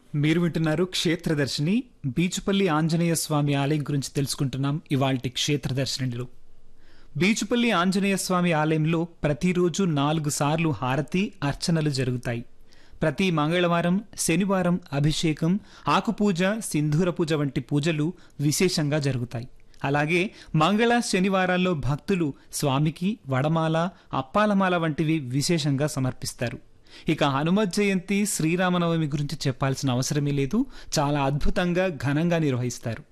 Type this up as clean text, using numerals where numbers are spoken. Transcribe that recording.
మీరు వింటున్నారు క్షేత్రదర్శిని. బీచుపల్లి ఆంజనేయ స్వామి ఆలయం గురించి తెలుసుకుంటున్నాం ఇవాల్టి క్షేత్రదర్శినిలో. బీచుపల్లి ఆంజనేయ స్వామి ఆలయంలో ప్రతిరోజు 4 సార్లు హారతి అర్చనలు జరుగుతాయి. ప్రతి మంగళవారం, శనివారం అభిషేకం, ఆకుపూజ, సింధూర పూజ వంటి పూజలు విశేషంగా జరుగుతాయి. అలాగే మంగళ, శనివారాల్లో భక్తులు స్వామికి వడమాల, అప్పాలమాల వంటివి విశేషంగా సమర్పిస్తారు. ఇక హనుమత్ జయంతి, శ్రీరామనవమి గురించి చెప్పాల్సిన అవసరమే లేదు. చాలా అద్భుతంగా ఘనంగా నిర్వహిస్తారు.